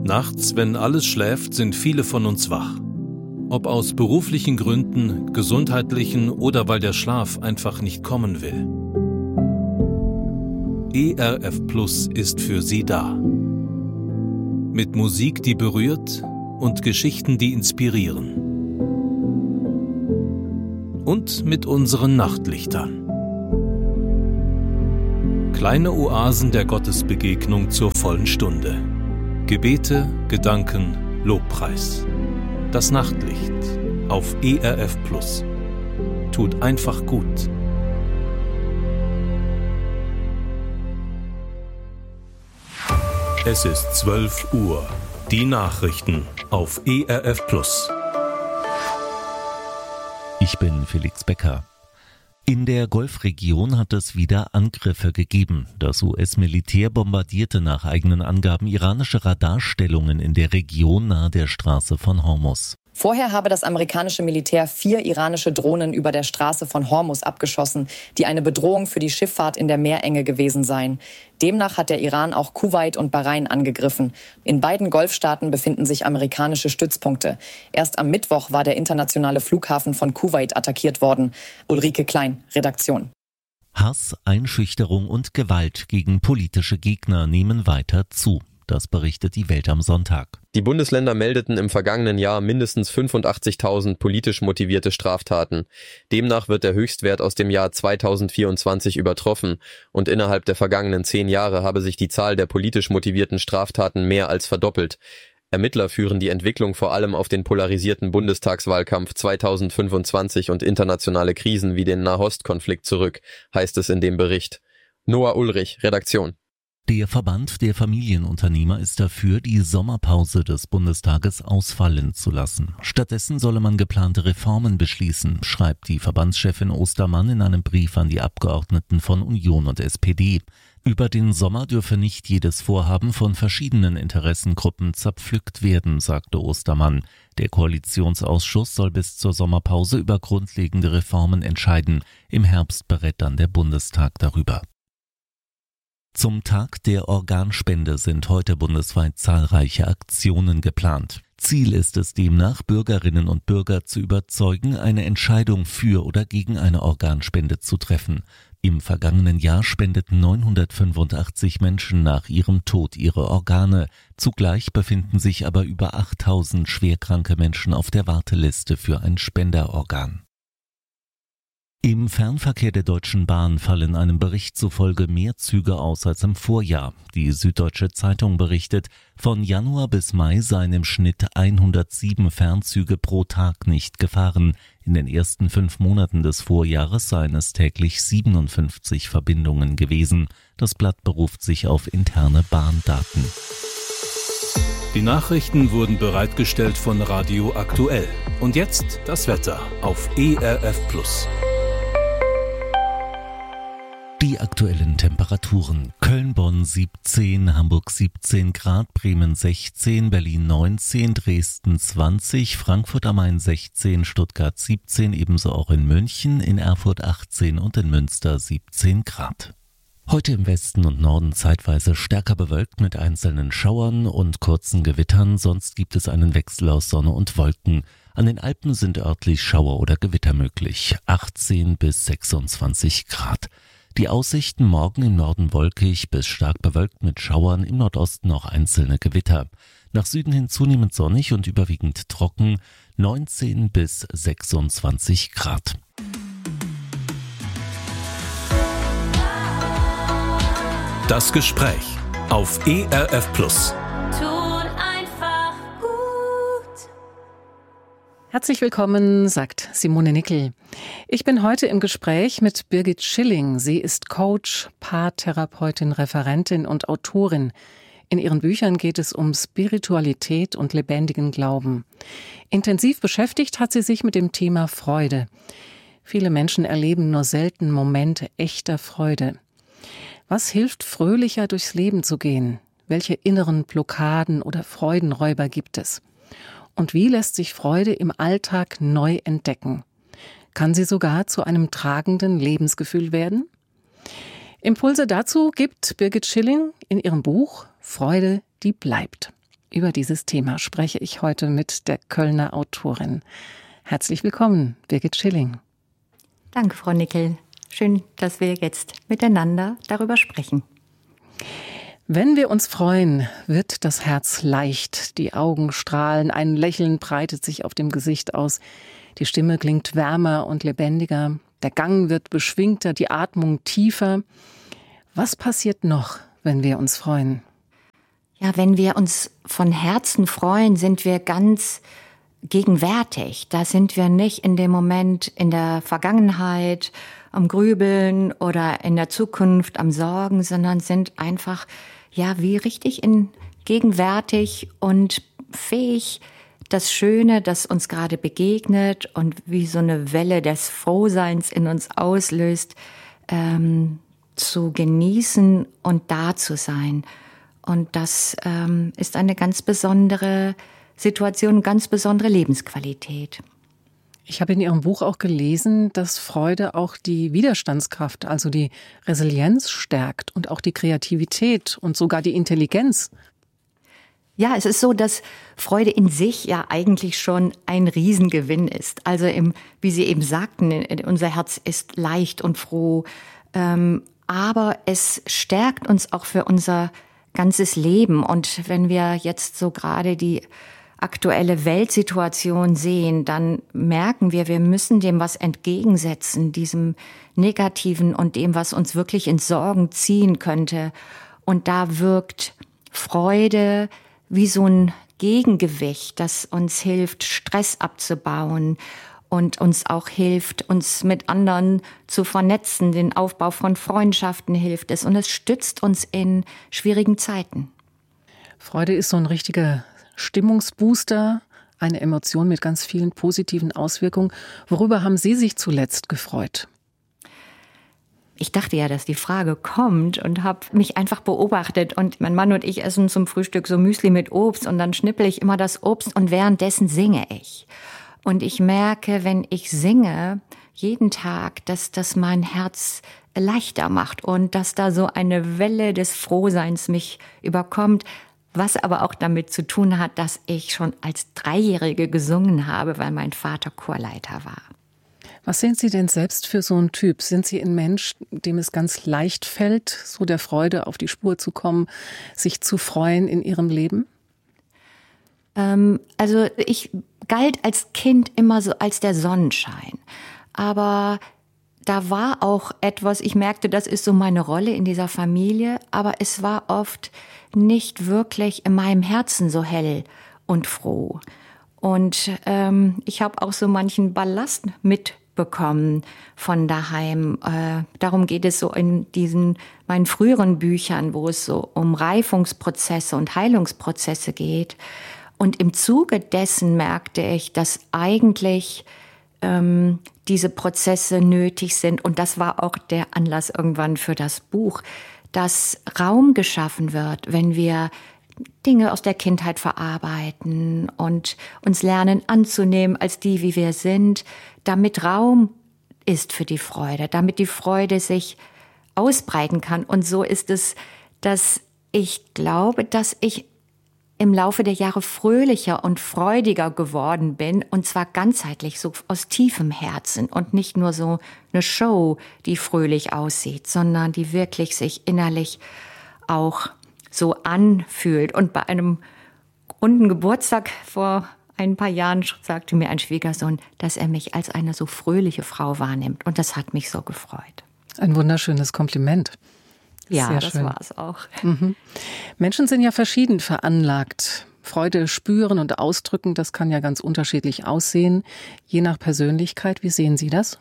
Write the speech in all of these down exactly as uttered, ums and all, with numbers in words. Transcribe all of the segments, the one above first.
Nachts, wenn alles schläft, sind viele von uns wach. Ob aus beruflichen Gründen, gesundheitlichen oder weil der Schlaf einfach nicht kommen will. E R F Plus ist für Sie da. Mit Musik, die berührt und Geschichten, die inspirieren. Und mit unseren Nachtlichtern. Kleine Oasen der Gottesbegegnung zur vollen Stunde. Gebete, Gedanken, Lobpreis. Das Nachtlicht auf E R F Plus. Tut einfach gut. Es ist zwölf Uhr. Die Nachrichten auf E R F Plus. Ich bin Felix Becker. In der Golfregion hat es wieder Angriffe gegeben. Das U S-Militär bombardierte nach eigenen Angaben iranische Radarstellungen in der Region nahe der Straße von Hormuz. Vorher habe das amerikanische Militär vier iranische Drohnen über der Straße von Hormuz abgeschossen, die eine Bedrohung für die Schifffahrt in der Meerenge gewesen seien. Demnach hat der Iran auch Kuwait und Bahrain angegriffen. In beiden Golfstaaten befinden sich amerikanische Stützpunkte. Erst am Mittwoch war der internationale Flughafen von Kuwait attackiert worden. Ulrike Klein, Redaktion. Hass, Einschüchterung und Gewalt gegen politische Gegner nehmen weiter zu. Das berichtet die Welt am Sonntag. Die Bundesländer meldeten im vergangenen Jahr mindestens fünfundachtzigtausend politisch motivierte Straftaten. Demnach wird der Höchstwert aus dem Jahr zweitausendvierundzwanzig übertroffen und innerhalb der vergangenen zehn Jahre habe sich die Zahl der politisch motivierten Straftaten mehr als verdoppelt. Ermittler führen die Entwicklung vor allem auf den polarisierten Bundestagswahlkampf zweitausendfünfundzwanzig und internationale Krisen wie den Nahostkonflikt zurück, heißt es in dem Bericht. Noah Ulrich, Redaktion. Der Verband der Familienunternehmer ist dafür, die Sommerpause des Bundestages ausfallen zu lassen. Stattdessen solle man geplante Reformen beschließen, schreibt die Verbandschefin Ostermann in einem Brief an die Abgeordneten von Union und S P D. Über den Sommer dürfe nicht jedes Vorhaben von verschiedenen Interessengruppen zerpflückt werden, sagte Ostermann. Der Koalitionsausschuss soll bis zur Sommerpause über grundlegende Reformen entscheiden. Im Herbst berät dann der Bundestag darüber. Zum Tag der Organspende sind heute bundesweit zahlreiche Aktionen geplant. Ziel ist es demnach, Bürgerinnen und Bürger zu überzeugen, eine Entscheidung für oder gegen eine Organspende zu treffen. Im vergangenen Jahr spendeten neunhundertfünfundachtzig Menschen nach ihrem Tod ihre Organe. Zugleich befinden sich aber über achttausend schwerkranke Menschen auf der Warteliste für ein Spenderorgan. Im Fernverkehr der Deutschen Bahn fallen einem Bericht zufolge mehr Züge aus als im Vorjahr. Die Süddeutsche Zeitung berichtet, von Januar bis Mai seien im Schnitt hundertsieben Fernzüge pro Tag nicht gefahren. In den ersten fünf Monaten des Vorjahres seien es täglich siebenundfünfzig Verbindungen gewesen. Das Blatt beruft sich auf interne Bahndaten. Die Nachrichten wurden bereitgestellt von Radio Aktuell. Und jetzt das Wetter auf E R F Plus. Die aktuellen Temperaturen: Köln-Bonn siebzehn, Hamburg siebzehn Grad, Bremen sechzehn, Berlin neunzehn, Dresden zwanzig, Frankfurt am Main sechzehn, Stuttgart siebzehn, ebenso auch in München, in Erfurt achtzehn und in Münster siebzehn Grad. Heute im Westen und Norden zeitweise stärker bewölkt mit einzelnen Schauern und kurzen Gewittern, sonst gibt es einen Wechsel aus Sonne und Wolken. An den Alpen sind örtlich Schauer oder Gewitter möglich, achtzehn bis sechsundzwanzig Grad. Die Aussichten: morgen im Norden wolkig bis stark bewölkt mit Schauern, im Nordosten auch einzelne Gewitter. Nach Süden hin zunehmend sonnig und überwiegend trocken, neunzehn bis sechsundzwanzig Grad. Das Gespräch auf E R F Plus. Herzlich willkommen, sagt Simone Nickel. Ich bin heute im Gespräch mit Birgit Schilling. Sie ist Coach, Paartherapeutin, Referentin und Autorin. In ihren Büchern geht es um Spiritualität und lebendigen Glauben. Intensiv beschäftigt hat sie sich mit dem Thema Freude. Viele Menschen erleben nur selten Momente echter Freude. Was hilft, fröhlicher durchs Leben zu gehen? Welche inneren Blockaden oder Freudenräuber gibt es? Und wie lässt sich Freude im Alltag neu entdecken? Kann sie sogar zu einem tragenden Lebensgefühl werden? Impulse dazu gibt Birgit Schilling in ihrem Buch Freude, die bleibt. Über dieses Thema spreche ich heute mit der Kölner Autorin. Herzlich willkommen, Birgit Schilling. Danke, Frau Nickel. Schön, dass wir jetzt miteinander darüber sprechen. Wenn wir uns freuen, wird das Herz leicht, die Augen strahlen, ein Lächeln breitet sich auf dem Gesicht aus, die Stimme klingt wärmer und lebendiger, der Gang wird beschwingter, die Atmung tiefer. Was passiert noch, wenn wir uns freuen? Ja, wenn wir uns von Herzen freuen, sind wir ganz gegenwärtig. Da sind wir nicht in dem Moment in der Vergangenheit, am Grübeln oder in der Zukunft, am Sorgen, sondern sind einfach, ja, wie richtig in gegenwärtig und fähig, das Schöne, das uns gerade begegnet und wie so eine Welle des Frohseins in uns auslöst, ähm, zu genießen und da zu sein. Und das ähm, ist eine ganz besondere Situation, ganz besondere Lebensqualität. Ich habe in Ihrem Buch auch gelesen, dass Freude auch die Widerstandskraft, also die Resilienz stärkt und auch die Kreativität und sogar die Intelligenz. Ja, es ist so, dass Freude in sich ja eigentlich schon ein Riesengewinn ist. Also im, wie Sie eben sagten, unser Herz ist leicht und froh, ähm, aber es stärkt uns auch für unser ganzes Leben. Und wenn wir jetzt so gerade die aktuelle Weltsituation sehen, dann merken wir, wir müssen dem was entgegensetzen, diesem Negativen und dem, was uns wirklich ins Sorgen ziehen könnte. Und da wirkt Freude wie so ein Gegengewicht, das uns hilft, Stress abzubauen und uns auch hilft, uns mit anderen zu vernetzen. Den Aufbau von Freundschaften hilft es und es stützt uns in schwierigen Zeiten. Freude ist so ein richtiger Stimmungsbooster, eine Emotion mit ganz vielen positiven Auswirkungen. Worüber haben Sie sich zuletzt gefreut? Ich dachte ja, dass die Frage kommt und habe mich einfach beobachtet. Und mein Mann und ich essen zum Frühstück so Müsli mit Obst und dann schnippel ich immer das Obst und währenddessen singe ich. Und ich merke, wenn ich singe, jeden Tag, dass das mein Herz leichter macht und dass da so eine Welle des Frohseins mich überkommt, was aber auch damit zu tun hat, dass ich schon als Dreijährige gesungen habe, weil mein Vater Chorleiter war. Was sind Sie denn selbst für so ein Typ? Sind Sie ein Mensch, dem es ganz leicht fällt, so der Freude auf die Spur zu kommen, sich zu freuen in Ihrem Leben? Ähm, also ich galt als Kind immer so als der Sonnenschein. Aber da war auch etwas, ich merkte, das ist so meine Rolle in dieser Familie, aber es war oft nicht wirklich in meinem Herzen so hell und froh. Und ähm, ich habe auch so manchen Ballast mitbekommen von daheim. Äh, darum geht es so in diesen meinen früheren Büchern, wo es so um Reifungsprozesse und Heilungsprozesse geht. Und im Zuge dessen merkte ich, dass eigentlich ähm, diese Prozesse nötig sind. Und das war auch der Anlass irgendwann für das Buch, dass Raum geschaffen wird, wenn wir Dinge aus der Kindheit verarbeiten und uns lernen anzunehmen als die, wie wir sind, damit Raum ist für die Freude, damit die Freude sich ausbreiten kann. Und so ist es, dass ich glaube, dass ich im Laufe der Jahre fröhlicher und freudiger geworden bin, und zwar ganzheitlich, so aus tiefem Herzen und nicht nur so eine Show, die fröhlich aussieht, sondern die wirklich sich innerlich auch so anfühlt. Und bei einem runden Geburtstag vor ein paar Jahren sagte mir ein Schwiegersohn, dass er mich als eine so fröhliche Frau wahrnimmt. Und das hat mich so gefreut. Ein wunderschönes Kompliment. Ja, Sehr das schön. war es auch. Mhm. Menschen sind ja verschieden veranlagt. Freude spüren und ausdrücken, das kann ja ganz unterschiedlich aussehen, je nach Persönlichkeit. Wie sehen Sie das?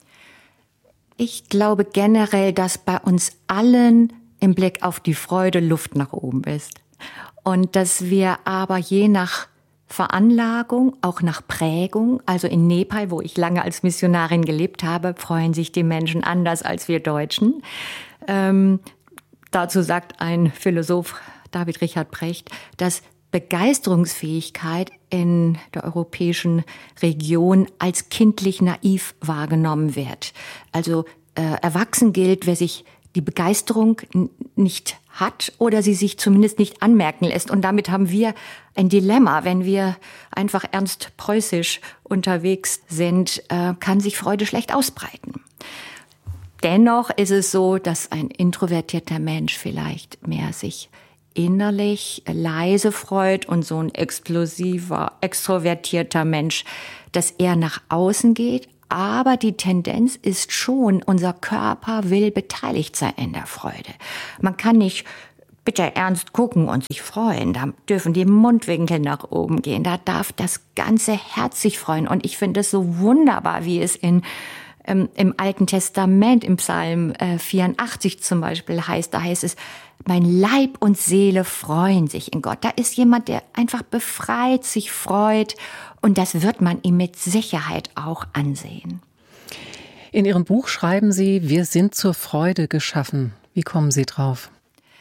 Ich glaube generell, dass bei uns allen im Blick auf die Freude Luft nach oben ist. Und dass wir aber je nach Veranlagung, auch nach Prägung, also in Nepal, wo ich lange als Missionarin gelebt habe, freuen sich die Menschen anders als wir Deutschen. Ähm, dazu sagt ein Philosoph, David Richard Precht, dass Begeisterungsfähigkeit in der europäischen Region als kindlich naiv wahrgenommen wird. Also äh, erwachsen gilt, wer sich die Begeisterung nicht hat oder sie sich zumindest nicht anmerken lässt. Und damit haben wir ein Dilemma. Wenn wir einfach ernst preußisch unterwegs sind, kann sich Freude schlecht ausbreiten. Dennoch ist es so, dass ein introvertierter Mensch vielleicht mehr sich innerlich leise freut und so ein explosiver, extrovertierter Mensch, dass er nach außen geht. Aber die Tendenz ist schon, unser Körper will beteiligt sein in der Freude. Man kann nicht bitte ernst gucken und sich freuen. Da dürfen die Mundwinkel nach oben gehen. Da darf das ganze Herz sich freuen. Und ich finde es so wunderbar, wie es in ähm, im Alten Testament, im Psalm äh, vierundachtzig zum Beispiel heißt. Da heißt es, mein Leib und Seele freuen sich in Gott. Da ist jemand, der einfach befreit sich freut. Und das wird man ihm mit Sicherheit auch ansehen. In Ihrem Buch schreiben Sie, wir sind zur Freude geschaffen. Wie kommen Sie drauf?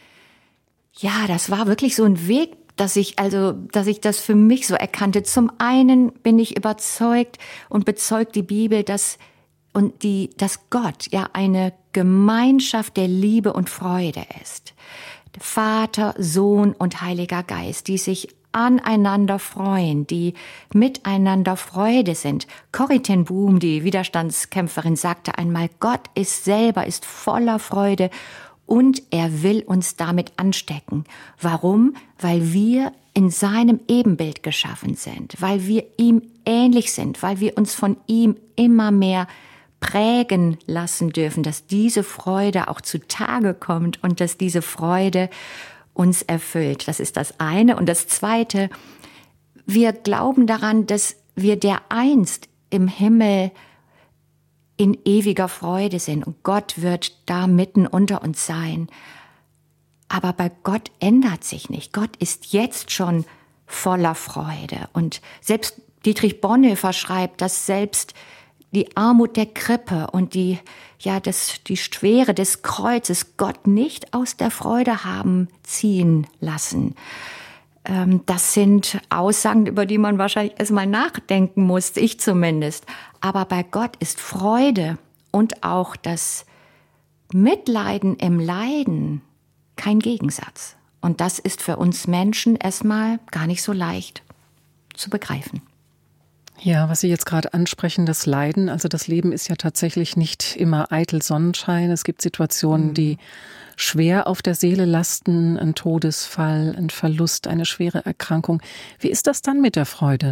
Ja, das war wirklich so ein Weg, dass ich also, dass ich das für mich so erkannte. Zum einen bin ich überzeugt und bezeugt die Bibel, dass und die, dass Gott ja eine Gemeinschaft der Liebe und Freude ist. Vater, Sohn und Heiliger Geist, die sich aneinander freuen, die miteinander Freude sind. Corrie ten Boom, die Widerstandskämpferin, sagte einmal, Gott ist selber, ist voller Freude und er will uns damit anstecken. Warum? Weil wir in seinem Ebenbild geschaffen sind, weil wir ihm ähnlich sind, weil wir uns von ihm immer mehr prägen lassen dürfen, dass diese Freude auch zutage kommt und dass diese Freude uns erfüllt. Das ist das eine. Und das zweite, wir glauben daran, dass wir dereinst im Himmel in ewiger Freude sind und Gott wird da mitten unter uns sein. Aber bei Gott ändert sich nicht. Gott ist jetzt schon voller Freude. Und selbst Dietrich Bonhoeffer schreibt, dass selbst die Armut der Krippe und die, ja, das, die Schwere des Kreuzes Gott nicht aus der Freude haben ziehen lassen. Ähm, das sind Aussagen, über die man wahrscheinlich erstmal nachdenken muss, ich zumindest. Aber bei Gott ist Freude und auch das Mitleiden im Leiden kein Gegensatz. Und das ist für uns Menschen erstmal gar nicht so leicht zu begreifen. Ja, was Sie jetzt gerade ansprechen, das Leiden, also das Leben ist ja tatsächlich nicht immer eitel Sonnenschein. Es gibt Situationen, die schwer auf der Seele lasten, ein Todesfall, ein Verlust, eine schwere Erkrankung. Wie ist das dann mit der Freude?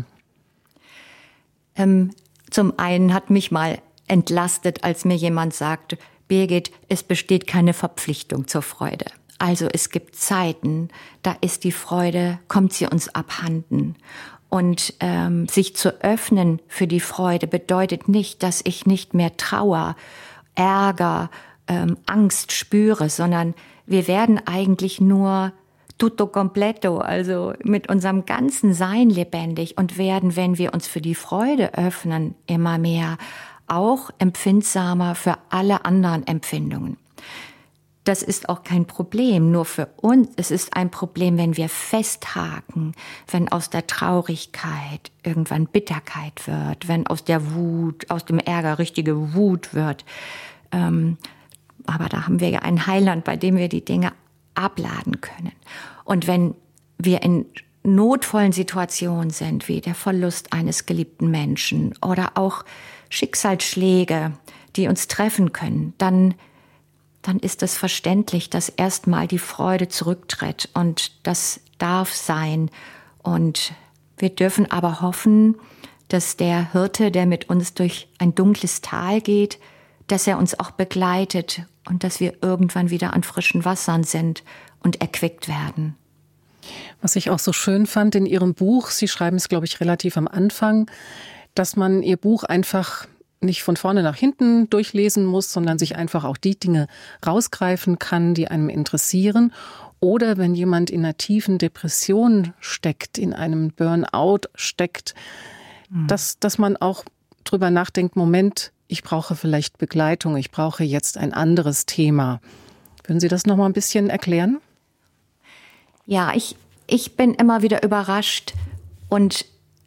Ähm, zum einen hat mich mal entlastet, als mir jemand sagte, Birgit, es besteht keine Verpflichtung zur Freude. Also es gibt Zeiten, da ist die Freude, kommt sie uns abhanden. Und ähm, sich zu öffnen für die Freude bedeutet nicht, dass ich nicht mehr Trauer, Ärger, ähm, Angst spüre, sondern wir werden eigentlich nur tutto completo, also mit unserem ganzen Sein lebendig und werden, wenn wir uns für die Freude öffnen, immer mehr auch empfindsamer für alle anderen Empfindungen. Das ist auch kein Problem, nur für uns. Es ist ein Problem, wenn wir festhaken, wenn aus der Traurigkeit irgendwann Bitterkeit wird, wenn aus der Wut, aus dem Ärger richtige Wut wird. Ähm, aber da haben wir ja ein Heiland, bei dem wir die Dinge abladen können. Und wenn wir in notvollen Situationen sind, wie der Verlust eines geliebten Menschen oder auch Schicksalsschläge, die uns treffen können, dann dann ist es verständlich, dass erstmal die Freude zurücktritt und das darf sein. Und wir dürfen aber hoffen, dass der Hirte, der mit uns durch ein dunkles Tal geht, dass er uns auch begleitet und dass wir irgendwann wieder an frischen Wassern sind und erquickt werden. Was ich auch so schön fand in Ihrem Buch, Sie schreiben es, glaube ich, relativ am Anfang, dass man Ihr Buch einfach nicht von vorne nach hinten durchlesen muss, sondern sich einfach auch die Dinge rausgreifen kann, die einem interessieren. Oder wenn jemand in einer tiefen Depression steckt, in einem Burnout steckt, mhm. dass, dass man auch drüber nachdenkt, Moment, ich brauche vielleicht Begleitung, ich brauche jetzt ein anderes Thema. Würden Sie das noch mal ein bisschen erklären? Ja, ich, ich bin immer wieder überrascht und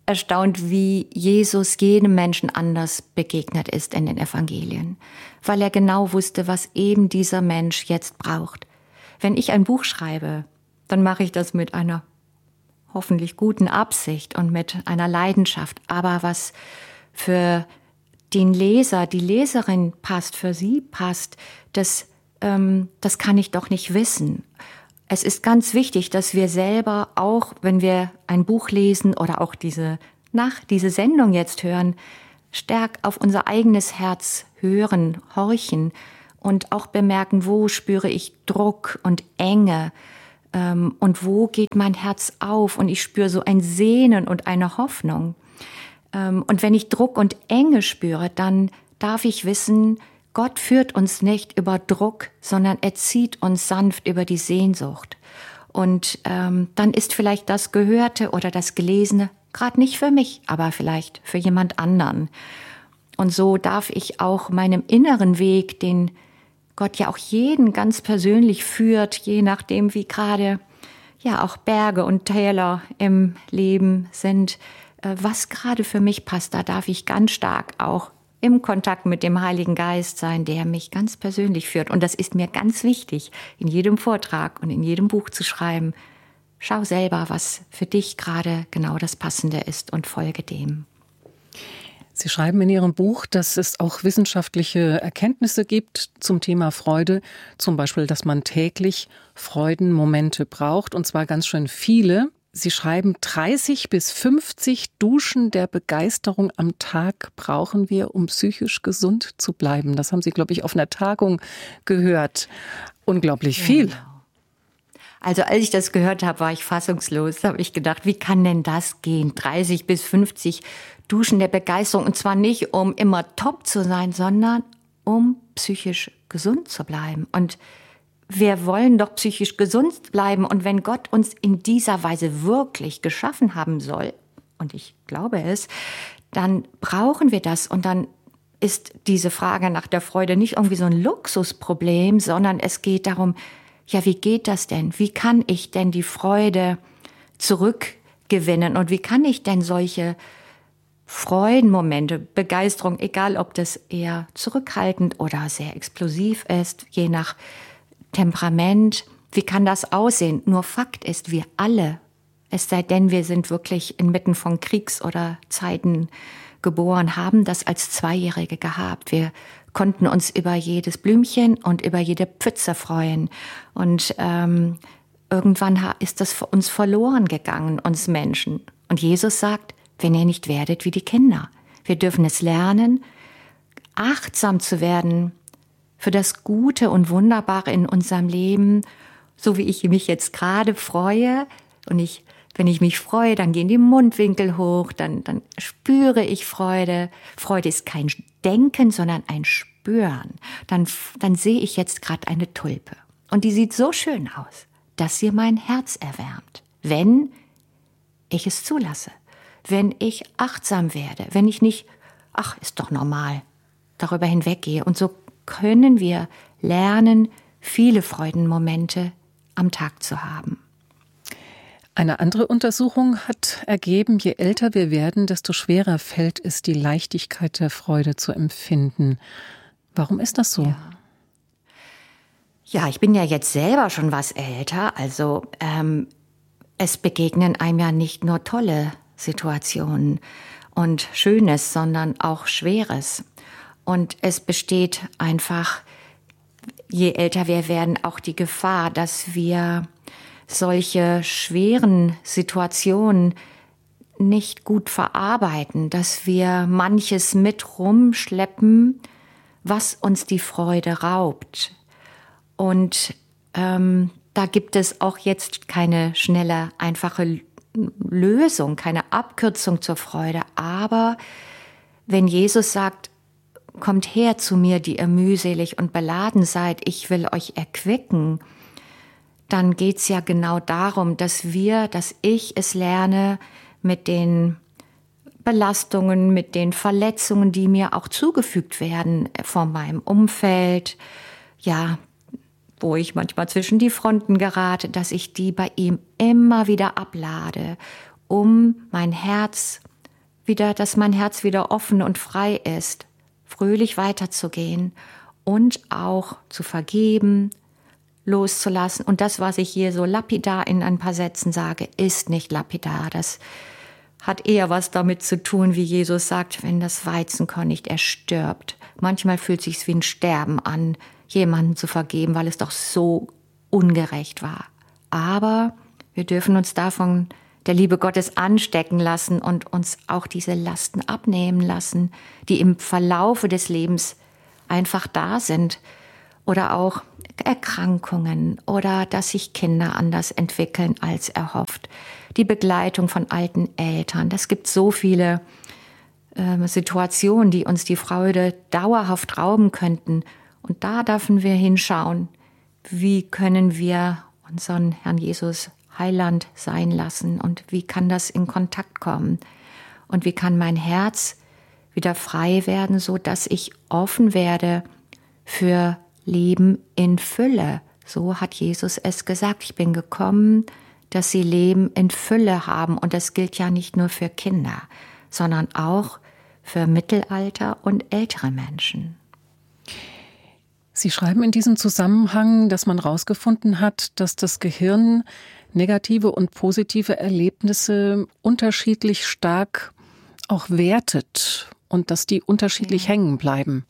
erstaunt, wie Jesus jedem Menschen anders begegnet ist in den Evangelien, weil er genau wusste, was eben dieser Mensch jetzt braucht. Wenn ich ein Buch schreibe, dann mache ich das mit einer hoffentlich guten Absicht und mit einer Leidenschaft. Aber was für den Leser, die Leserin passt, für sie passt, das, ähm, das kann ich doch nicht wissen. Es ist ganz wichtig, dass wir selber auch, wenn wir ein Buch lesen oder auch diese, nach, diese Sendung jetzt hören, stark auf unser eigenes Herz hören, horchen und auch bemerken, wo spüre ich Druck und Enge, ähm, und wo geht mein Herz auf und ich spüre so ein Sehnen und eine Hoffnung. Ähm, und wenn ich Druck und Enge spüre, dann darf ich wissen, Gott führt uns nicht über Druck, sondern er zieht uns sanft über die Sehnsucht. Und ähm, dann ist vielleicht das Gehörte oder das Gelesene gerade nicht für mich, aber vielleicht für jemand anderen. Und so darf ich auch meinem inneren Weg, den Gott ja auch jeden ganz persönlich führt, je nachdem, wie gerade ja auch Berge und Täler im Leben sind, äh, was gerade für mich passt, da darf ich ganz stark auch im Kontakt mit dem Heiligen Geist sein, der mich ganz persönlich führt. Und das ist mir ganz wichtig, in jedem Vortrag und in jedem Buch zu schreiben. Schau selber, was für dich gerade genau das Passende ist und folge dem. Sie schreiben in Ihrem Buch, dass es auch wissenschaftliche Erkenntnisse gibt zum Thema Freude. Zum Beispiel, dass man täglich Freudenmomente braucht, und zwar ganz schön viele. Sie schreiben, dreißig bis fünfzig Duschen der Begeisterung am Tag brauchen wir, um psychisch gesund zu bleiben. Das haben Sie, glaube ich, auf einer Tagung gehört. Unglaublich viel. Genau. Also als ich das gehört habe, war ich fassungslos. Da habe ich gedacht, wie kann denn das gehen? dreißig bis fünfzig Duschen der Begeisterung. Und zwar nicht, um immer top zu sein, sondern um psychisch gesund zu bleiben. Und wir wollen doch psychisch gesund bleiben. Und wenn Gott uns in dieser Weise wirklich geschaffen haben soll, und ich glaube es, dann brauchen wir das. Und dann ist diese Frage nach der Freude nicht irgendwie so ein Luxusproblem, sondern es geht darum, ja, wie geht das denn? Wie kann ich denn die Freude zurückgewinnen? Und wie kann ich denn solche Freudenmomente, Begeisterung, egal ob das eher zurückhaltend oder sehr explosiv ist, je nach Temperament, wie kann das aussehen? Nur Fakt ist, wir alle, es sei denn, wir sind wirklich inmitten von Kriegs- oder Zeiten geboren, haben das als Zweijährige gehabt. Wir konnten uns über jedes Blümchen und über jede Pfütze freuen. Und ähm, irgendwann ist das für uns verloren gegangen, uns Menschen. Und Jesus sagt, wenn ihr nicht werdet wie die Kinder. Wir dürfen es lernen, achtsam zu werden für das Gute und Wunderbare in unserem Leben, so wie ich mich jetzt gerade freue. Und ich, wenn ich mich freue, dann gehen die Mundwinkel hoch, dann, dann spüre ich Freude. Freude ist kein Denken, sondern ein Spüren. Dann, dann sehe ich jetzt gerade eine Tulpe. Und die sieht so schön aus, dass sie mein Herz erwärmt, wenn ich es zulasse. Wenn ich achtsam werde, wenn ich nicht, ach, ist doch normal, darüber hinweggehe. Und so können wir lernen, viele Freudenmomente am Tag zu haben. Eine andere Untersuchung hat ergeben, je älter wir werden, desto schwerer fällt es, die Leichtigkeit der Freude zu empfinden. Warum ist das so? Ja, ja ich bin ja jetzt selber schon was älter, also ähm, es begegnen einem ja nicht nur tolle Situationen und Schönes, sondern auch Schweres. Und es besteht einfach, je älter wir werden, auch die Gefahr, dass wir solche schweren Situationen nicht gut verarbeiten, dass wir manches mit rumschleppen, was uns die Freude raubt. Und ähm, da gibt es auch jetzt keine schnelle, einfache Lösung, keine Abkürzung zur Freude. Aber wenn Jesus sagt, kommt her zu mir, die ihr mühselig und beladen seid, ich will euch erquicken, dann geht's ja genau darum, dass wir, dass ich es lerne, mit den Belastungen, mit den Verletzungen, die mir auch zugefügt werden von meinem Umfeld, ja, wo ich manchmal zwischen die Fronten gerate, dass ich die bei ihm immer wieder ablade, um mein Herz wieder, dass mein Herz wieder offen und frei ist, fröhlich weiterzugehen und auch zu vergeben, loszulassen. Und das, was ich hier so lapidar in ein paar Sätzen sage, ist nicht lapidar. Das hat eher was damit zu tun, wie Jesus sagt, wenn das Weizenkorn nicht erstirbt. Manchmal fühlt es sich wie ein Sterben an, jemanden zu vergeben, weil es doch so ungerecht war. Aber wir dürfen uns davon der Liebe Gottes anstecken lassen und uns auch diese Lasten abnehmen lassen, die im Verlaufe des Lebens einfach da sind. Oder auch Erkrankungen oder dass sich Kinder anders entwickeln als erhofft. Die Begleitung von alten Eltern. Das gibt so viele äh, Situationen, die uns die Freude dauerhaft rauben könnten. Und da dürfen wir hinschauen, wie können wir unseren Herrn Jesus Heiland sein lassen und wie kann das in Kontakt kommen und wie kann mein Herz wieder frei werden, so dass ich offen werde für Leben in Fülle. So hat Jesus es gesagt. Ich bin gekommen, dass sie Leben in Fülle haben. Und das gilt ja nicht nur für Kinder, sondern auch für Mittelalter und ältere Menschen. Sie schreiben in diesem Zusammenhang, dass man herausgefunden hat, dass das Gehirn negative und positive Erlebnisse unterschiedlich stark auch wertet und dass die unterschiedlich ja. hängen bleiben.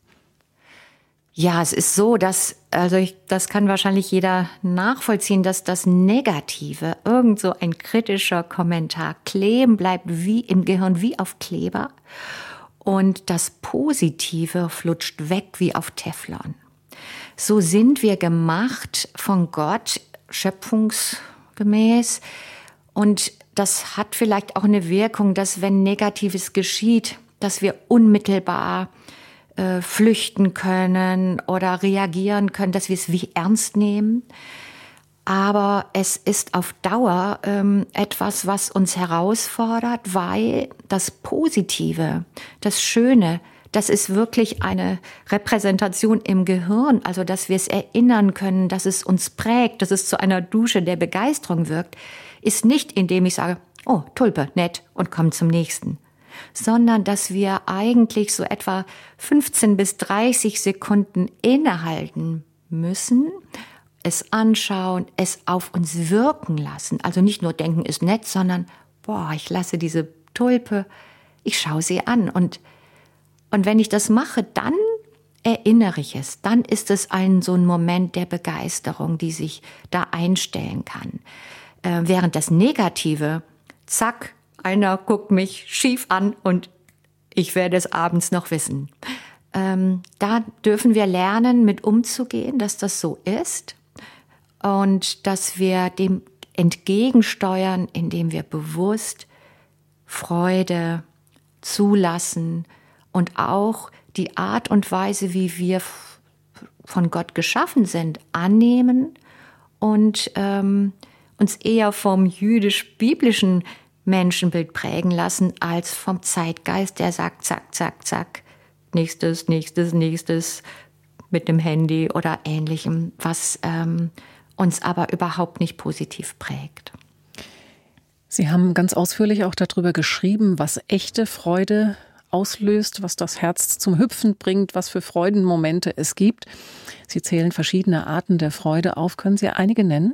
Ja, es ist so, dass, also ich, das kann wahrscheinlich jeder nachvollziehen, dass das Negative, irgend so ein kritischer Kommentar kleben bleibt wie im Gehirn, wie auf Kleber. Und das Positive flutscht weg wie auf Teflon. So sind wir gemacht von Gott, schöpfungsgemäß. Und das hat vielleicht auch eine Wirkung, dass wenn Negatives geschieht, dass wir unmittelbar äh, flüchten können oder reagieren können, dass wir es wie ernst nehmen. Aber es ist auf Dauer ähm, etwas, was uns herausfordert, weil das Positive, das Schöne, das ist wirklich eine Repräsentation im Gehirn, also dass wir es erinnern können, dass es uns prägt, dass es zu einer Dusche der Begeisterung wirkt, ist nicht, indem ich sage, oh, Tulpe, nett, und komm zum nächsten, sondern dass wir eigentlich so etwa fünfzehn bis dreißig Sekunden innehalten müssen, es anschauen, es auf uns wirken lassen. Also nicht nur denken, ist nett, sondern, boah, ich lasse diese Tulpe, ich schaue sie an. Und, und wenn ich das mache, dann erinnere ich es. Dann ist es ein so ein Moment der Begeisterung, die sich da einstellen kann. Äh, während das Negative, zack, einer guckt mich schief an und ich werde es abends noch wissen. Ähm, da dürfen wir lernen, mit umzugehen, dass das so ist. Und dass wir dem entgegensteuern, indem wir bewusst Freude zulassen und auch die Art und Weise, wie wir von Gott geschaffen sind, annehmen und ähm, uns eher vom jüdisch-biblischen Menschenbild prägen lassen, als vom Zeitgeist, der sagt, zack, zack, zack, nächstes, nächstes, nächstes mit dem Handy oder Ähnlichem, was ähm, uns aber überhaupt nicht positiv prägt. Sie haben ganz ausführlich auch darüber geschrieben, was echte Freude auslöst, was das Herz zum Hüpfen bringt, was für Freudenmomente es gibt. Sie zählen verschiedene Arten der Freude auf. Können Sie einige nennen?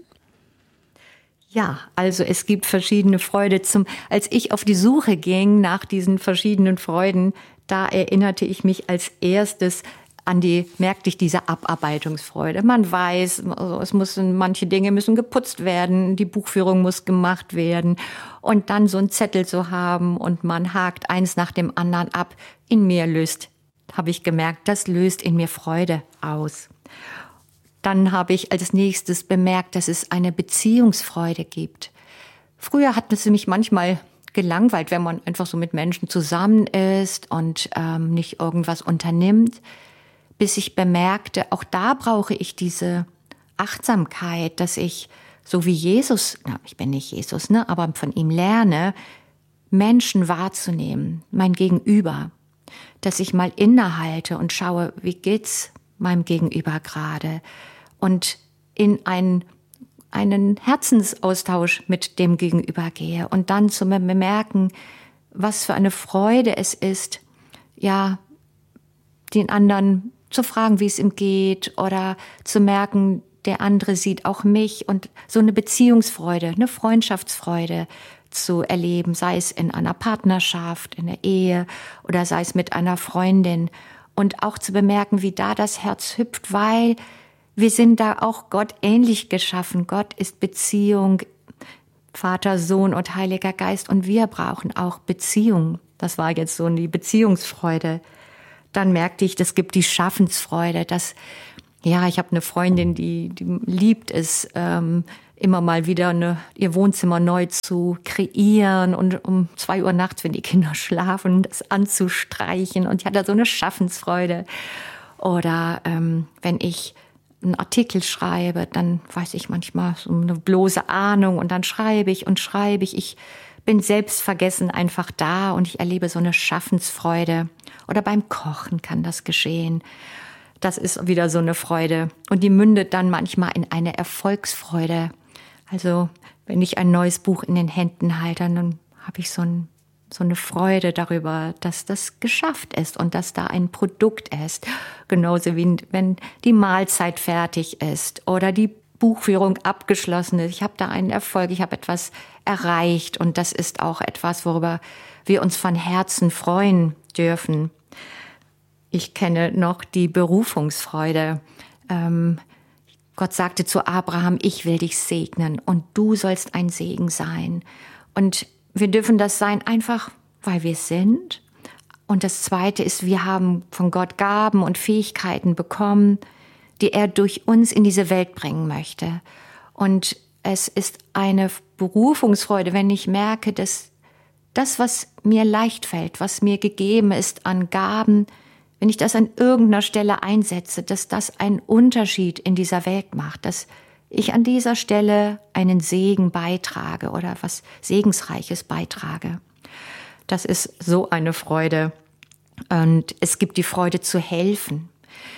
Ja, also es gibt verschiedene Freude. Zum, als ich auf die Suche ging nach diesen verschiedenen Freuden, da erinnerte ich mich als erstes an die, merkte ich diese Abarbeitungsfreude. Man weiß, es müssen, manche Dinge müssen geputzt werden, die Buchführung muss gemacht werden. Und dann so einen Zettel zu haben und man hakt eins nach dem anderen ab. In mir löst, habe ich gemerkt, das löst in mir Freude aus. Dann habe ich als nächstes bemerkt, dass es eine Beziehungsfreude gibt. Früher hat es mich manchmal gelangweilt, wenn man einfach so mit Menschen zusammen ist und ähm, nicht irgendwas unternimmt, bis ich bemerkte, auch da brauche ich diese Achtsamkeit, dass ich, so wie Jesus, na, ich bin nicht Jesus, ne, aber von ihm lerne, Menschen wahrzunehmen, mein Gegenüber, dass ich mal innehalte und schaue, wie geht's meinem Gegenüber gerade und in einen, einen Herzensaustausch mit dem Gegenüber gehe und dann zu bemerken, was für eine Freude es ist, ja, den anderen zu fragen, wie es ihm geht, oder zu merken, der andere sieht auch mich, und so eine Beziehungsfreude, eine Freundschaftsfreude zu erleben, sei es in einer Partnerschaft, in der Ehe oder sei es mit einer Freundin, und auch zu bemerken, wie da das Herz hüpft, weil wir sind da auch Gott ähnlich geschaffen. Gott ist Beziehung, Vater, Sohn und Heiliger Geist, und wir brauchen auch Beziehung. Das war jetzt so die Beziehungsfreude. Dann merkte ich, das gibt die Schaffensfreude, dass, ja, ich habe eine Freundin, die, die liebt es, ähm, immer mal wieder eine, ihr Wohnzimmer neu zu kreieren und um zwei Uhr nachts, wenn die Kinder schlafen, das anzustreichen, und ich hatte so eine Schaffensfreude. Oder ähm, wenn ich einen Artikel schreibe, dann weiß ich manchmal so eine bloße Ahnung, und dann schreibe ich und schreibe ich. Ich bin selbstvergessen einfach da, und ich erlebe so eine Schaffensfreude. Oder beim Kochen kann das geschehen. Das ist wieder so eine Freude. Und die mündet dann manchmal in eine Erfolgsfreude. Also wenn ich ein neues Buch in den Händen halte, dann habe ich so, ein, so eine Freude darüber, dass das geschafft ist und dass da ein Produkt ist. Genauso wie wenn die Mahlzeit fertig ist oder die Buchführung abgeschlossen ist. Ich habe da einen Erfolg, ich habe etwas erreicht, und das ist auch etwas, worüber wir uns von Herzen freuen dürfen. Ich kenne noch die Berufungsfreude. Ähm, Gott sagte zu Abraham, ich will dich segnen und du sollst ein Segen sein. Und wir dürfen das sein, einfach weil wir sind. Und das Zweite ist, wir haben von Gott Gaben und Fähigkeiten bekommen, die er durch uns in diese Welt bringen möchte. Und es ist eine Berufungsfreude, wenn ich merke, dass das, was mir leicht fällt, was mir gegeben ist an Gaben, wenn ich das an irgendeiner Stelle einsetze, dass das einen Unterschied in dieser Welt macht, dass ich an dieser Stelle einen Segen beitrage oder was Segensreiches beitrage. Das ist so eine Freude. Und es gibt die Freude zu helfen.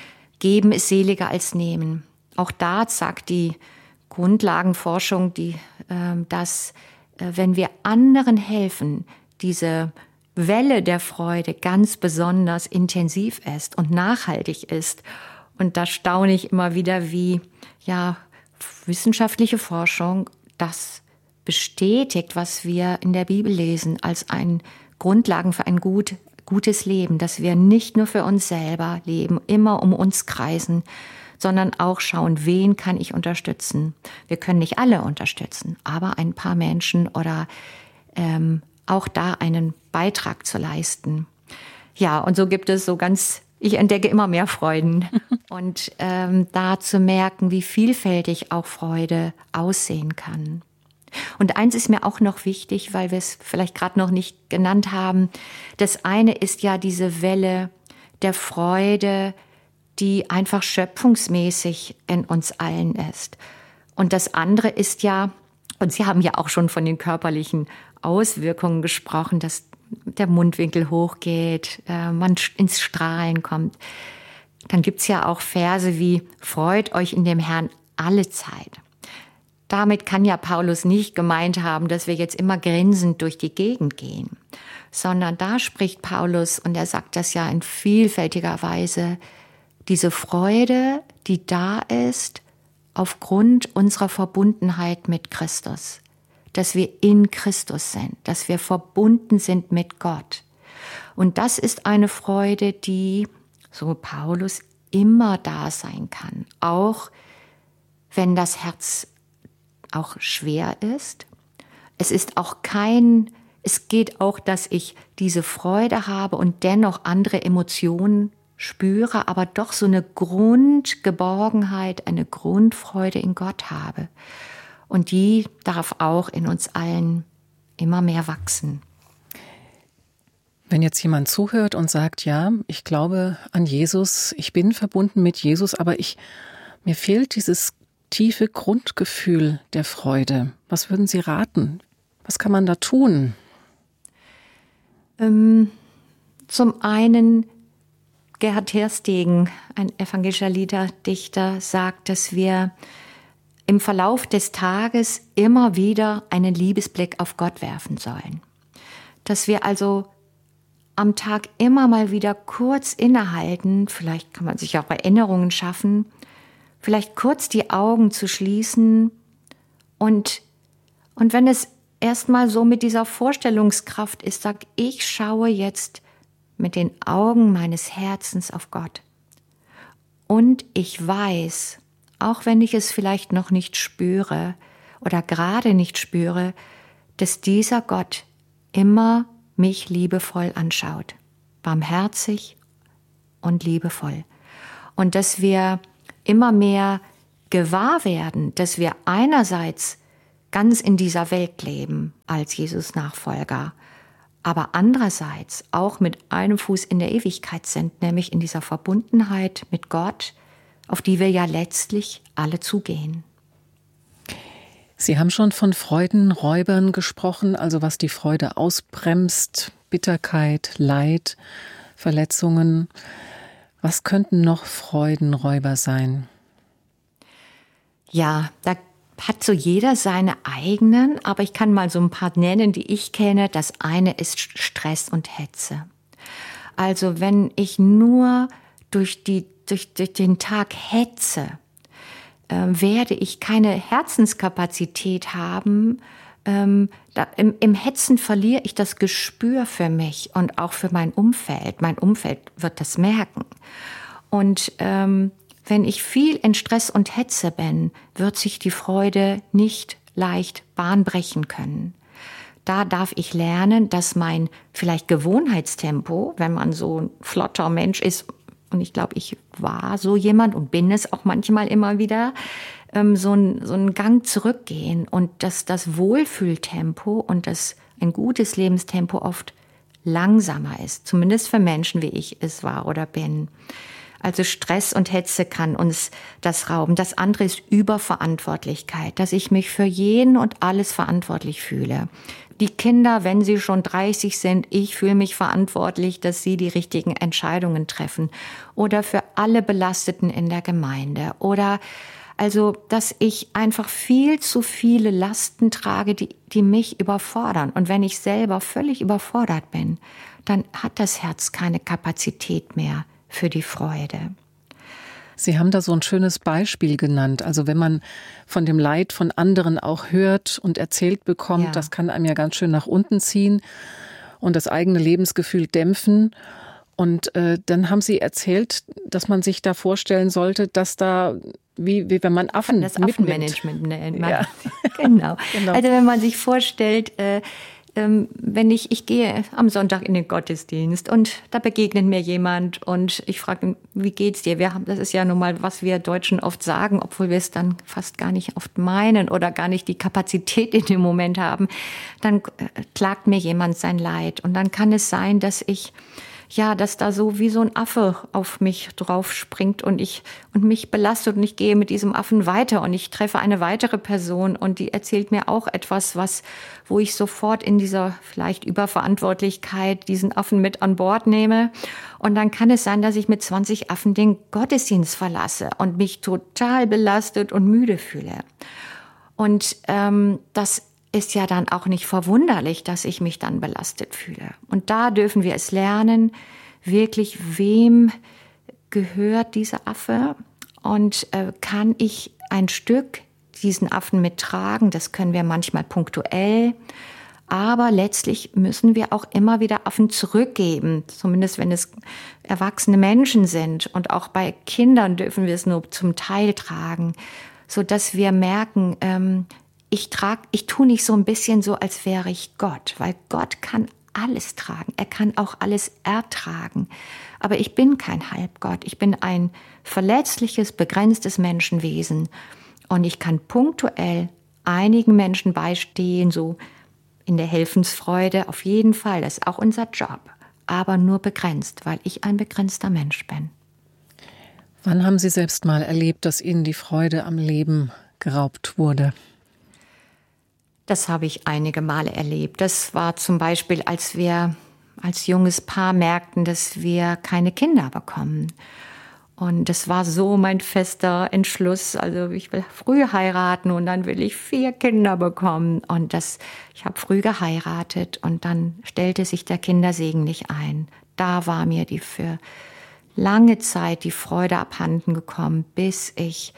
Geben ist seliger als nehmen. Auch da sagt die Grundlagenforschung, die, äh, dass äh, wenn wir anderen helfen, diese Welle der Freude ganz besonders intensiv ist und nachhaltig ist. Und da staune ich immer wieder, wie ja wissenschaftliche Forschung das bestätigt, was wir in der Bibel lesen, als ein Grundlagen für ein gut, gutes Leben, dass wir nicht nur für uns selber leben, immer um uns kreisen, sondern auch schauen, wen kann ich unterstützen. Wir können nicht alle unterstützen, aber ein paar Menschen oder ähm, auch da einen Beitrag zu leisten. Ja, und so gibt es so ganz, ich entdecke immer mehr Freuden. Und ähm, da zu merken, wie vielfältig auch Freude aussehen kann. Und eins ist mir auch noch wichtig, weil wir es vielleicht gerade noch nicht genannt haben. Das eine ist ja diese Welle der Freude, die einfach schöpfungsmäßig in uns allen ist. Und das andere ist ja, und Sie haben ja auch schon von den körperlichen Auswirkungen gesprochen, dass der Mundwinkel hochgeht, äh, man ins Strahlen kommt. Dann gibt's ja auch Verse wie, freut euch in dem Herrn alle Zeit. Damit kann ja Paulus nicht gemeint haben, dass wir jetzt immer grinsend durch die Gegend gehen, sondern da spricht Paulus, und er sagt das ja in vielfältiger Weise, diese Freude, die da ist, aufgrund unserer Verbundenheit mit Christus. Dass wir in Christus sind, dass wir verbunden sind mit Gott. Und das ist eine Freude, die, so Paulus, immer da sein kann. Auch wenn das Herz auch schwer ist. Es ist auch kein, es geht auch, dass ich diese Freude habe und dennoch andere Emotionen spüre, aber doch so eine Grundgeborgenheit, eine Grundfreude in Gott habe. Und die darf auch in uns allen immer mehr wachsen. Wenn jetzt jemand zuhört und sagt, ja, ich glaube an Jesus, ich bin verbunden mit Jesus, aber ich, mir fehlt dieses tiefe Grundgefühl der Freude. Was würden Sie raten? Was kann man da tun? Ähm, zum einen Gerhard Terstegen, ein evangelischer Liederdichter, sagt, dass wir im Verlauf des Tages immer wieder einen Liebesblick auf Gott werfen sollen. dass wir also am Tag immer mal wieder kurz innehalten, vielleicht kann man sich auch Erinnerungen schaffen, vielleicht kurz die Augen zu schließen und, und wenn es erstmal so mit dieser Vorstellungskraft ist, sag ich schaue jetzt mit den Augen meines Herzens auf Gott. Und ich weiß, auch wenn ich es vielleicht noch nicht spüre oder gerade nicht spüre, dass dieser Gott immer mich liebevoll anschaut, barmherzig und liebevoll. Und dass wir immer mehr gewahr werden, dass wir einerseits ganz in dieser Welt leben als Jesus-Nachfolger, aber andererseits auch mit einem Fuß in der Ewigkeit sind, nämlich in dieser Verbundenheit mit Gott, auf die wir ja letztlich alle zugehen. Sie haben schon von Freudenräubern gesprochen, also was die Freude ausbremst, Bitterkeit, Leid, Verletzungen. Was könnten noch Freudenräuber sein? Ja, da hat so jeder seine eigenen, aber ich kann mal so ein paar nennen, die ich kenne. Das eine ist Stress und Hetze. Also wenn ich nur durch, die, durch, durch den Tag hetze, werde ich keine Herzenskapazität haben. Ähm, da, im, Im Hetzen verliere ich das Gespür für mich und auch für mein Umfeld. Mein Umfeld wird das merken. Und ähm, wenn ich viel in Stress und Hetze bin, wird sich die Freude nicht leicht Bahn brechen können. Da darf ich lernen, dass mein vielleicht Gewohnheitstempo, wenn man so ein flotter Mensch ist, und ich glaube, ich war so jemand und bin es auch manchmal immer wieder, ähm, so ein, so einen Gang zurückgehen und dass das Wohlfühltempo und das ein gutes Lebenstempo oft langsamer ist, zumindest für Menschen, wie ich es war oder bin. Also Stress und Hetze kann uns das rauben. Das andere ist Überverantwortlichkeit, dass ich mich für jeden und alles verantwortlich fühle. Die Kinder, wenn sie schon dreißig sind, ich fühle mich verantwortlich, dass sie die richtigen Entscheidungen treffen. Oder für alle Belasteten in der Gemeinde. Oder also, dass ich einfach viel zu viele Lasten trage, die, die mich überfordern. Und wenn ich selber völlig überfordert bin, dann hat das Herz keine Kapazität mehr für die Freude. Sie haben da so ein schönes Beispiel genannt. Also wenn man von dem Leid von anderen auch hört und erzählt bekommt, ja. Das kann einem ja ganz schön nach unten ziehen und das eigene Lebensgefühl dämpfen. Und äh, dann haben Sie erzählt, dass man sich da vorstellen sollte, dass da, wie, wie wenn man Affen das mitnimmt. Affenmanagement nennt man. Ja. Genau. genau. Also wenn man sich vorstellt, äh, wenn ich, ich gehe am Sonntag in den Gottesdienst und da begegnet mir jemand und ich frage ihn, wie geht's dir? Wir haben, das ist ja nun mal, was wir Deutschen oft sagen, obwohl wir es dann fast gar nicht oft meinen oder gar nicht die Kapazität in dem Moment haben. Dann klagt mir jemand sein Leid und dann kann es sein, dass ich ja, dass da so wie so ein Affe auf mich drauf springt und ich und mich belastet und ich gehe mit diesem Affen weiter und ich treffe eine weitere Person und die erzählt mir auch etwas, was, wo ich sofort in dieser vielleicht Überverantwortlichkeit diesen Affen mit an Bord nehme und dann kann es sein, dass ich mit zwanzig Affen den Gottesdienst verlasse und mich total belastet und müde fühle. Und ähm, das ist ja dann auch nicht verwunderlich, dass ich mich dann belastet fühle. Und da dürfen wir es lernen, wirklich, wem gehört dieser Affe und äh, kann ich ein Stück diesen Affen mittragen. Das können wir manchmal punktuell, aber letztlich müssen wir auch immer wieder Affen zurückgeben, zumindest wenn es erwachsene Menschen sind. Und auch bei Kindern dürfen wir es nur zum Teil tragen, sodass wir merken, ähm, Ich trage, ich tue nicht so ein bisschen so, als wäre ich Gott, weil Gott kann alles tragen. Er kann auch alles ertragen. Aber ich bin kein Halbgott. Ich bin ein verletzliches, begrenztes Menschenwesen. Und ich kann punktuell einigen Menschen beistehen, so in der Helfensfreude auf jeden Fall. Das ist auch unser Job. Aber nur begrenzt, weil ich ein begrenzter Mensch bin. Wann haben Sie selbst mal erlebt, dass Ihnen die Freude am Leben geraubt wurde? Das habe ich einige Male erlebt. Das war zum Beispiel, als wir als junges Paar merkten, dass wir keine Kinder bekommen. Und das war so mein fester Entschluss. Also ich will früh heiraten und dann will ich vier Kinder bekommen. Und das, ich habe früh geheiratet und dann stellte sich der Kindersegen nicht ein. Da war mir die für lange Zeit die Freude abhanden gekommen, bis ich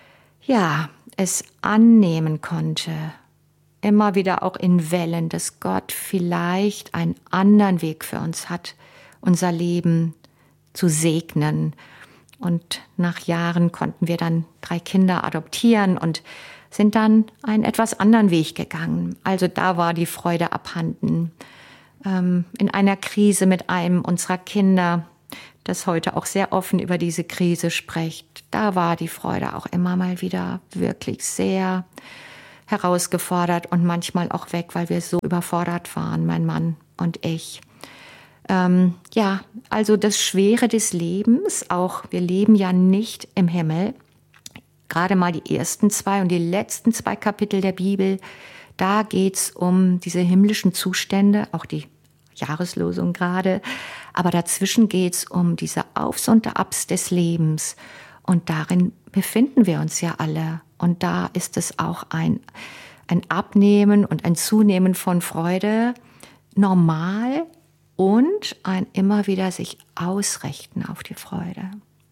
ja es annehmen konnte. Immer wieder auch in Wellen, dass Gott vielleicht einen anderen Weg für uns hat, unser Leben zu segnen. Und nach Jahren konnten wir dann drei Kinder adoptieren und sind dann einen etwas anderen Weg gegangen. Also da war die Freude abhanden. Ähm, in einer Krise mit einem unserer Kinder, das heute auch sehr offen über diese Krise spricht, da war die Freude auch immer mal wieder wirklich sehr herausgefordert und manchmal auch weg, weil wir so überfordert waren, mein Mann und ich. Ähm, ja, also das Schwere des Lebens, auch wir leben ja nicht im Himmel. Gerade mal die ersten zwei und die letzten zwei Kapitel der Bibel, da geht's um diese himmlischen Zustände, auch die Jahreslosung gerade. Aber dazwischen geht's um diese Aufs und Abs des Lebens. Und darin befinden wir uns ja alle. Und da ist es auch ein, ein Abnehmen und ein Zunehmen von Freude normal, und ein immer wieder sich ausrichten auf die Freude.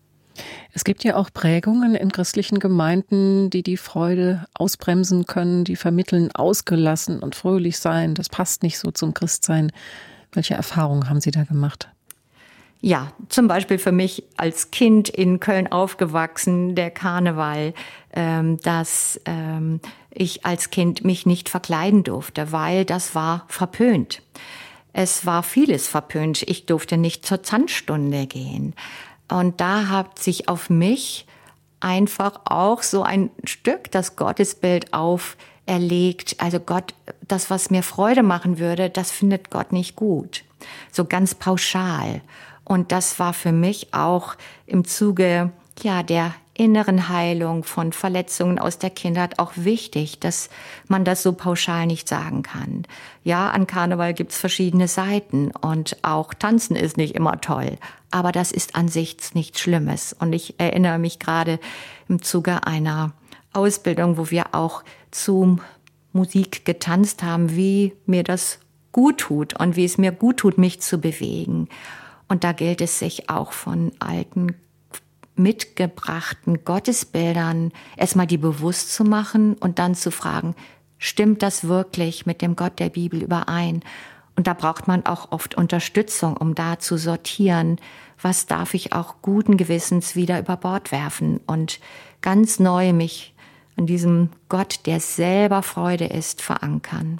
Es gibt ja auch Prägungen in christlichen Gemeinden, die die Freude ausbremsen können, die vermitteln, ausgelassen und fröhlich sein. Das passt nicht so zum Christsein. Welche Erfahrungen haben Sie da gemacht? Ja, zum Beispiel für mich als Kind in Köln aufgewachsen, der Karneval, ähm, dass ähm, ich als Kind mich nicht verkleiden durfte, weil das war verpönt. Es war vieles verpönt. Ich durfte nicht zur Tanzstunde gehen. Und da hat sich auf mich einfach auch so ein Stück das Gottesbild auferlegt. Also Gott, das, was mir Freude machen würde, das findet Gott nicht gut. So ganz pauschal. Und das war für mich auch im Zuge ja, der inneren Heilung von Verletzungen aus der Kindheit auch wichtig, dass man das so pauschal nicht sagen kann. Ja, an Karneval gibt's verschiedene Seiten und auch Tanzen ist nicht immer toll, aber das ist an sich nichts Schlimmes. Und ich erinnere mich gerade im Zuge einer Ausbildung, wo wir auch zu Musik getanzt haben, wie mir das gut tut und wie es mir gut tut, mich zu bewegen. Und da gilt es sich auch von alten mitgebrachten Gottesbildern erstmal die bewusst zu machen und dann zu fragen, stimmt das wirklich mit dem Gott der Bibel überein? Und da braucht man auch oft Unterstützung, um da zu sortieren, was darf ich auch guten Gewissens wieder über Bord werfen und ganz neu mich an diesem Gott, der selber Freude ist, verankern.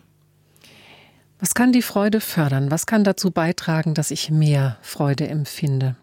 Was kann die Freude fördern? Was kann dazu beitragen, dass ich mehr Freude empfinde?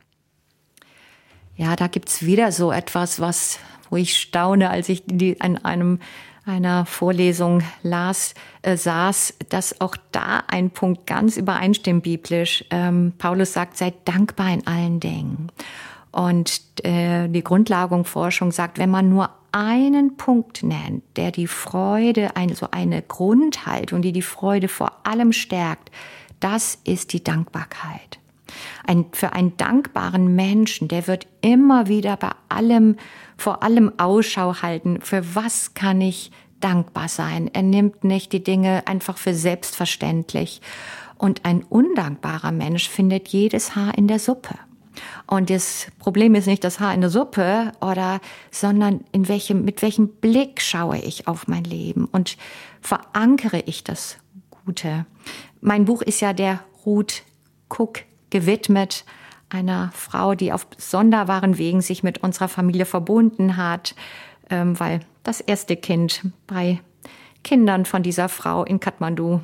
Ja, da gibt's wieder so etwas, was, wo ich staune, als ich die an einem einer Vorlesung las, äh, saß, dass auch da ein Punkt ganz übereinstimmt biblisch. Ähm, Paulus sagt, seid dankbar in allen Dingen. Und äh, die Grundlagenforschung sagt, wenn man nur einen Punkt nennt, der die Freude, ein, so eine Grundhaltung, die die Freude vor allem stärkt, das ist die Dankbarkeit. Ein, für einen dankbaren Menschen, der wird immer wieder bei allem, vor allem Ausschau halten, für was kann ich dankbar sein. Er nimmt nicht die Dinge einfach für selbstverständlich. Und ein undankbarer Mensch findet jedes Haar in der Suppe. Und das Problem ist nicht das Haar in der Suppe, oder, sondern in welchem, mit welchem Blick schaue ich auf mein Leben und verankere ich das Gute. Mein Buch ist ja der Ruth Cook gewidmet, einer Frau, die auf sonderbaren Wegen sich mit unserer Familie verbunden hat, ähm, weil das erste Kind bei Kindern von dieser Frau in Kathmandu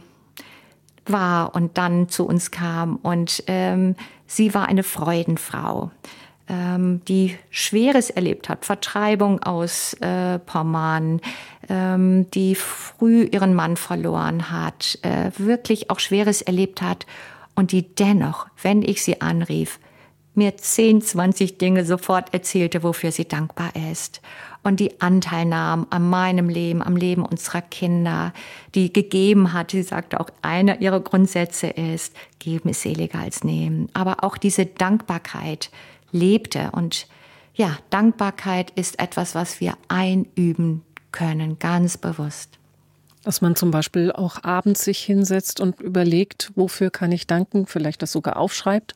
war und dann zu uns kam. Und ähm, sie war eine Freudenfrau, ähm, die Schweres erlebt hat, Vertreibung aus äh, Pommern, ähm, die früh ihren Mann verloren hat, äh, wirklich auch Schweres erlebt hat und die dennoch, wenn ich sie anrief, mir zehn, zwanzig Dinge sofort erzählte, wofür sie dankbar ist. Und die Anteil nahm an meinem Leben, am Leben unserer Kinder, die gegeben hat. Sie sagte auch, einer ihrer Grundsätze ist, geben ist seliger als nehmen. Aber auch diese Dankbarkeit lebte. Und ja, Dankbarkeit ist etwas, was wir einüben können, ganz bewusst. Dass man zum Beispiel auch abends sich hinsetzt und überlegt, wofür kann ich danken, vielleicht das sogar aufschreibt?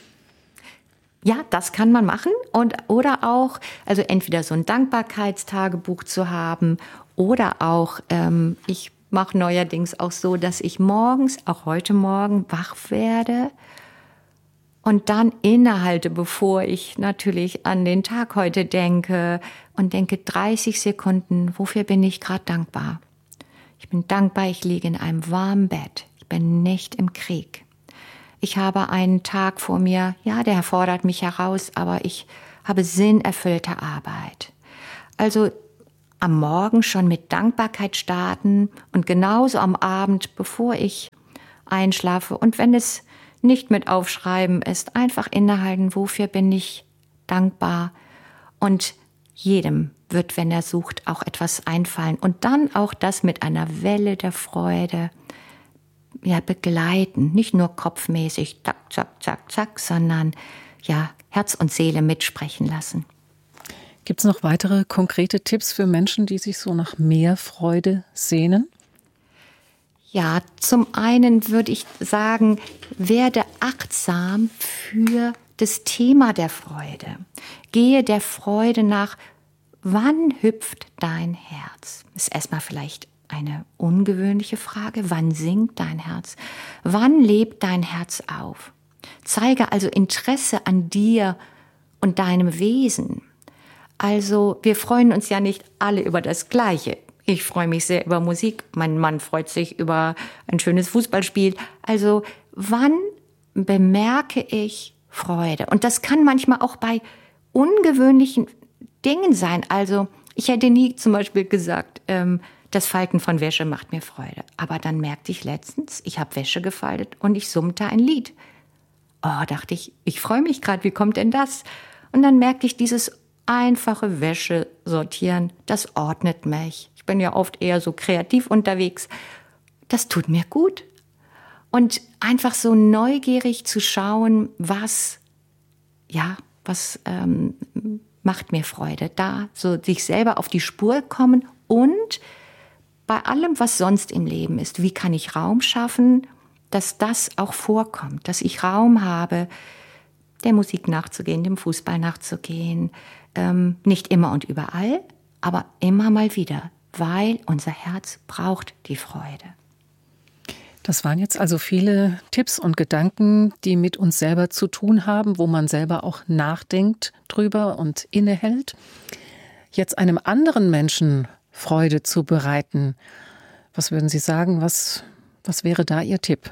Ja, das kann man machen und oder auch, also entweder so ein Dankbarkeitstagebuch zu haben oder auch, ähm, ich mache neuerdings auch so, dass ich morgens, auch heute Morgen, wach werde und dann innehalte, bevor ich natürlich an den Tag heute denke und denke dreißig Sekunden, wofür bin ich gerade dankbar? Ich bin dankbar, ich liege in einem warmen Bett, ich bin nicht im Krieg. Ich habe einen Tag vor mir, ja, der fordert mich heraus, aber ich habe sinnerfüllte Arbeit. Also am Morgen schon mit Dankbarkeit starten und genauso am Abend, bevor ich einschlafe. Und wenn es nicht mit Aufschreiben ist, einfach innehalten, wofür bin ich dankbar. Und jedem wird, wenn er sucht, auch etwas einfallen. Und dann auch das mit einer Welle der Freude ja, begleiten, nicht nur kopfmäßig, zack, zack, zack, zack, sondern ja, Herz und Seele mitsprechen lassen. Gibt es noch weitere konkrete Tipps für Menschen, die sich so nach mehr Freude sehnen? Ja, zum einen würde ich sagen, werde achtsam für das Thema der Freude. Gehe der Freude nach, wann hüpft dein Herz? Ist erstmal vielleicht eine ungewöhnliche Frage. Wann singt dein Herz? Wann lebt dein Herz auf? Zeige also Interesse an dir und deinem Wesen. Also wir freuen uns ja nicht alle über das Gleiche. Ich freue mich sehr über Musik. Mein Mann freut sich über ein schönes Fußballspiel. Also wann bemerke ich Freude? Und das kann manchmal auch bei ungewöhnlichen Dingen sein. Also ich hätte nie zum Beispiel gesagt, ähm, das Falten von Wäsche macht mir Freude. Aber dann merkte ich letztens, ich habe Wäsche gefaltet und ich summte ein Lied. Oh, dachte ich, ich freue mich gerade, wie kommt denn das? Und dann merkte ich, dieses einfache Wäsche sortieren, das ordnet mich. Ich bin ja oft eher so kreativ unterwegs. Das tut mir gut. Und einfach so neugierig zu schauen, was, ja, was ähm, macht mir Freude. Da so sich selber auf die Spur kommen und bei allem, was sonst im Leben ist, wie kann ich Raum schaffen, dass das auch vorkommt, dass ich Raum habe, der Musik nachzugehen, dem Fußball nachzugehen, ähm, nicht immer und überall, aber immer mal wieder, weil unser Herz braucht die Freude. Das waren jetzt also viele Tipps und Gedanken, die mit uns selber zu tun haben, wo man selber auch nachdenkt drüber und innehält. Jetzt einem anderen Menschen Freude zu bereiten. Was würden Sie sagen? Was, was wäre da Ihr Tipp?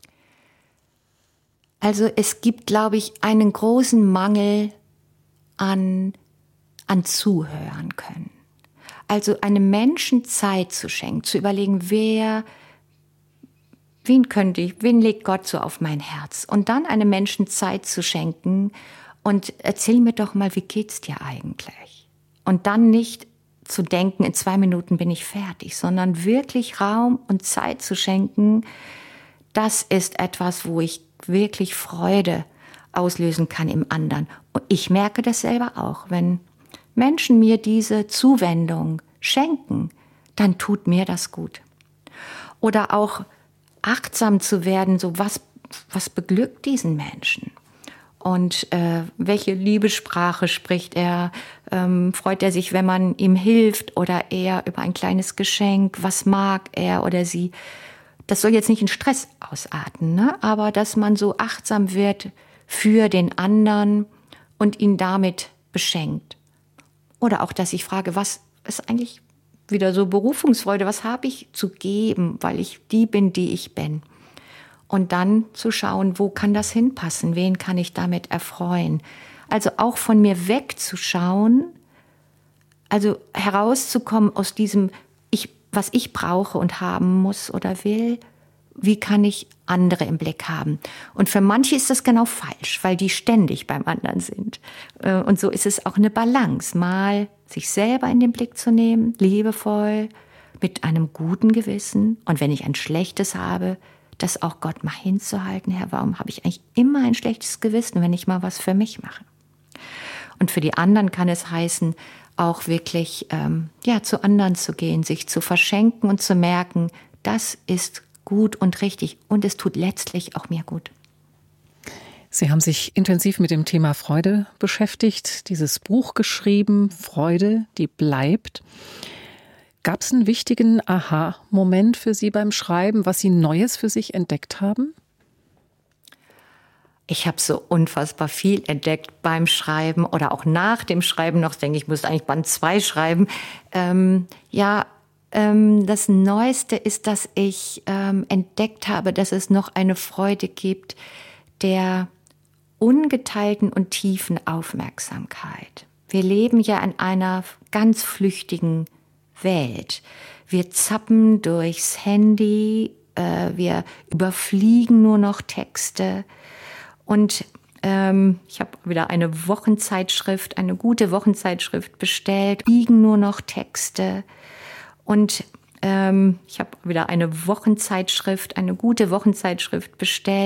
Also es gibt, glaube ich, einen großen Mangel an, an Zuhören können. Also einem Menschen Zeit zu schenken, zu überlegen, wer, wen könnte ich, wen legt Gott so auf mein Herz? Und dann einem Menschen Zeit zu schenken und erzähl mir doch mal, wie geht's dir eigentlich? Und dann nicht zu denken, in zwei Minuten bin ich fertig, sondern wirklich Raum und Zeit zu schenken, das ist etwas, wo ich wirklich Freude auslösen kann im anderen. Und ich merke das selber auch, wenn Menschen mir diese Zuwendung schenken, dann tut mir das gut. Oder auch achtsam zu werden, so was, was beglückt diesen Menschen? Und äh, welche Liebessprache spricht er? Ähm, freut er sich, wenn man ihm hilft oder eher über ein kleines Geschenk? Was mag er oder sie? Das soll jetzt nicht in Stress ausarten, ne? Aber dass man so achtsam wird für den anderen und ihn damit beschenkt. Oder auch, dass ich frage, was ist eigentlich wieder so Berufungsfreude? Was habe ich zu geben, weil ich die bin, die ich bin? Und dann zu schauen, wo kann das hinpassen? Wen kann ich damit erfreuen? Also auch von mir wegzuschauen, also herauszukommen aus diesem, ich, was ich brauche und haben muss oder will, wie kann ich andere im Blick haben? Und für manche ist das genau falsch, weil die ständig beim anderen sind. Und so ist es auch eine Balance, mal sich selber in den Blick zu nehmen, liebevoll, mit einem guten Gewissen. Und wenn ich ein schlechtes habe, das auch Gott mal hinzuhalten, Herr, warum habe ich eigentlich immer ein schlechtes Gewissen, wenn ich mal was für mich mache? Und für die anderen kann es heißen, auch wirklich ähm, ja, zu anderen zu gehen, sich zu verschenken und zu merken, das ist gut und richtig und es tut letztlich auch mir gut. Sie haben sich intensiv mit dem Thema Freude beschäftigt, dieses Buch geschrieben, Freude, die bleibt. Gab es einen wichtigen Aha-Moment für Sie beim Schreiben, was Sie Neues für sich entdeckt haben? Ich habe so unfassbar viel entdeckt beim Schreiben oder auch nach dem Schreiben noch. Ich denke, ich müsste eigentlich Band zwei schreiben. Ähm, ja, ähm, das Neueste ist, dass ich ähm, entdeckt habe, dass es noch eine Freude gibt der ungeteilten und tiefen Aufmerksamkeit. Wir leben ja in einer ganz flüchtigen Welt. Wir zappen durchs Handy, äh, wir überfliegen nur noch Texte. Und ähm, ich habe wieder eine Wochenzeitschrift, eine gute Wochenzeitschrift bestellt, liegen nur noch Texte. Und ähm, ich habe wieder eine Wochenzeitschrift, eine gute Wochenzeitschrift bestellt.